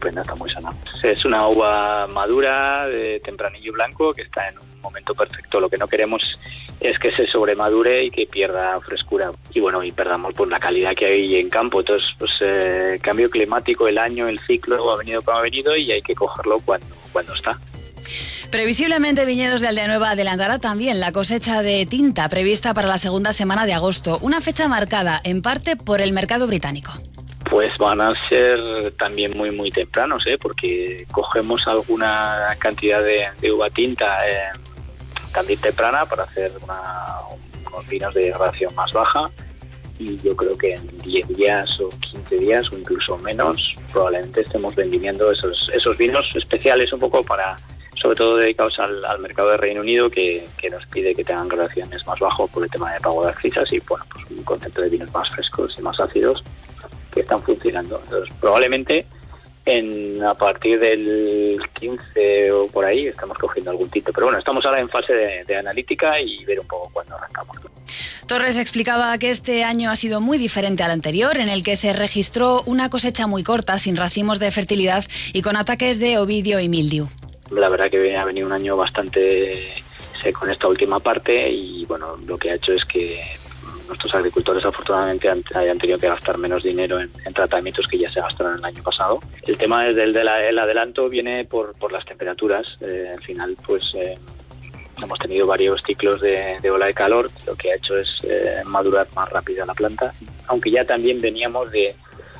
estupenda, está muy sana. Es una uva madura, de tempranillo blanco, que está en un momento perfecto. Lo que no queremos es que se sobremadure y que pierda frescura. Y bueno, y perdamos pues la calidad que hay en campo. Entonces, pues cambio climático, el año, el ciclo ha venido como ha venido y hay que cogerlo cuando está. Previsiblemente Viñedos de Aldeanueva adelantará también la cosecha de tinta prevista para la segunda semana de agosto, una fecha marcada en parte por el mercado británico. Pues van a ser también muy tempranos, porque cogemos alguna cantidad de uva tinta también temprana para hacer unos vinos de gradación más baja, y yo creo que en 10 días o 15 días o incluso menos probablemente estemos vendimiendo esos vinos especiales, un poco para, sobre todo dedicados al mercado de Reino Unido, que nos pide que tengan gradaciones más bajos por el tema de pago de accisas, y bueno, pues un concepto de vinos más frescos y más ácidos que están funcionando. Entonces probablemente a partir del 15 o por ahí estamos cogiendo algún tinto, pero bueno, estamos ahora en fase de analítica y ver un poco cuándo arrancamos. Torres explicaba que este año ha sido muy diferente al anterior, en el que se registró una cosecha muy corta, sin racimos de fertilidad y con ataques de ovidio y mildiu. La verdad que ha venido un año bastante seco en esta última parte, y bueno, lo que ha hecho es que nuestros agricultores afortunadamente hayan tenido que gastar menos dinero en tratamientos que ya se gastaron el año pasado. El tema del adelanto viene por las temperaturas. Al final pues hemos tenido varios ciclos de ola de calor, lo que ha hecho es madurar más rápido la planta, aunque ya también veníamos de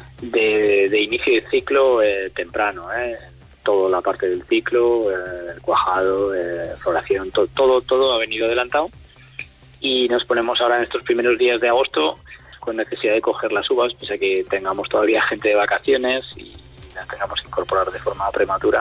inicio de ciclo temprano, toda la parte del ciclo, el cuajado, floración, todo ha venido adelantado. Y nos ponemos ahora en estos primeros días de agosto con necesidad de coger las uvas, pese a que tengamos todavía gente de vacaciones y las tengamos que incorporar de forma prematura.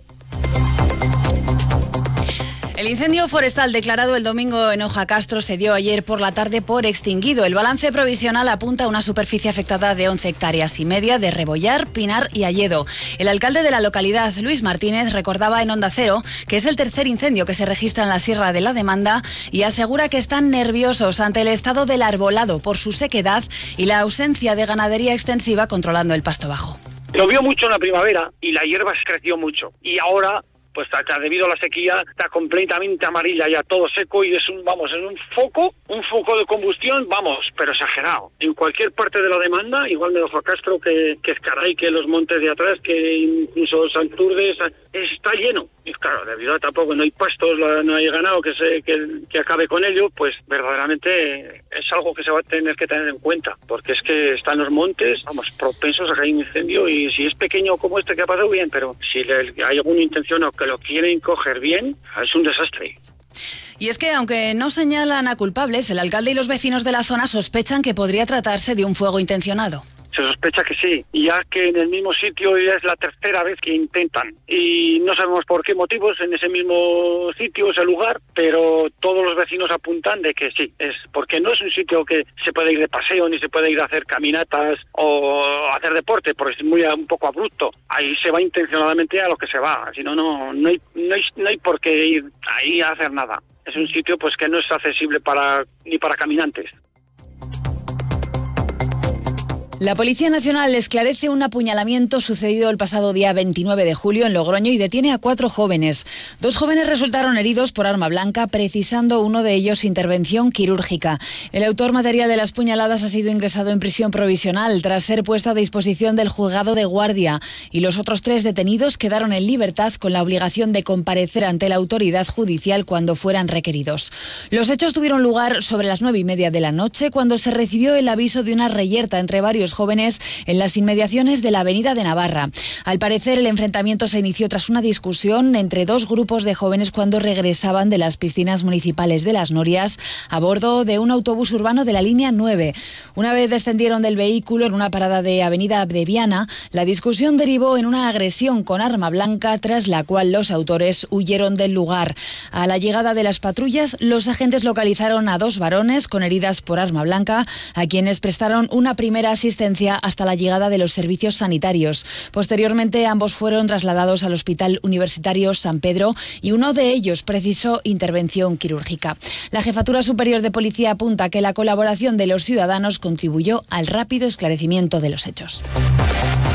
El incendio forestal declarado el domingo en Ojacastro se dio ayer por la tarde por extinguido. El balance provisional apunta a una superficie afectada de 11 hectáreas y media de rebollar, pinar y hayedo. El alcalde de la localidad, Luis Martínez, recordaba en Onda Cero que es el tercer incendio que se registra en la Sierra de la Demanda y asegura que están nerviosos ante el estado del arbolado por su sequedad y la ausencia de ganadería extensiva controlando el pasto bajo. Llovió mucho en la primavera y la hierba creció mucho, y ahora pues debido a la sequía está completamente amarilla, ya todo seco, y es un foco de combustión, pero exagerado. En cualquier parte de la Demanda, igual de Ojacastro que Ezcaray, que los montes de atrás, que incluso Santurdes, está lleno. Y claro, debido a tampoco no hay pastos, no hay ganado que acabe con ello, pues verdaderamente es algo que se va a tener que tener en cuenta, porque es que están los montes, propensos a que haya un incendio, y si es pequeño como este que ha pasado, bien, pero si hay alguna intención o que lo quieren coger bien, es un desastre. Y es que, aunque no señalan a culpables, el alcalde y los vecinos de la zona sospechan que podría tratarse de un fuego intencionado. Se sospecha que sí, ya que en el mismo sitio ya es la tercera vez que intentan, y no sabemos por qué motivos en ese mismo sitio, ese lugar, pero todos los vecinos apuntan de que sí, es porque no es un sitio que se puede ir de paseo, ni se puede ir a hacer caminatas o hacer deporte, porque es un poco abrupto. Ahí se va intencionadamente a lo que se va, si no hay por qué ir ahí a hacer nada. Es un sitio pues que no es accesible ni para caminantes. La Policía Nacional esclarece un apuñalamiento sucedido el pasado día 29 de julio en Logroño y detiene a 4 jóvenes. 2 jóvenes resultaron heridos por arma blanca, precisando uno de ellos intervención quirúrgica. El autor material de las puñaladas ha sido ingresado en prisión provisional tras ser puesto a disposición del juzgado de guardia, y los otros 3 detenidos quedaron en libertad con la obligación de comparecer ante la autoridad judicial cuando fueran requeridos. Los hechos tuvieron lugar sobre las 9:30 de la noche, cuando se recibió el aviso de una reyerta entre varios jóvenes en las inmediaciones de la Avenida de Navarra. Al parecer, el enfrentamiento se inició tras una discusión entre 2 grupos de jóvenes cuando regresaban de las piscinas municipales de Las Norias a bordo de un autobús urbano de la línea 9. Una vez descendieron del vehículo en una parada de Avenida Abreviana, la discusión derivó en una agresión con arma blanca, tras la cual los autores huyeron del lugar. A la llegada de las patrullas, los agentes localizaron a 2 varones con heridas por arma blanca, a quienes prestaron una primera asistencia hasta la llegada de los servicios sanitarios. Posteriormente, ambos fueron trasladados al Hospital Universitario San Pedro y uno de ellos precisó intervención quirúrgica. La Jefatura Superior de Policía apunta que la colaboración de los ciudadanos contribuyó al rápido esclarecimiento de los hechos.